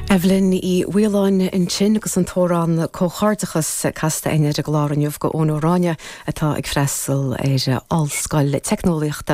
Evelyn I bhuileáin in sin agus an tórán cóchartachas casta aine de gláranniuh go ónóráine atá ag freistal éire allscoil technoliaachta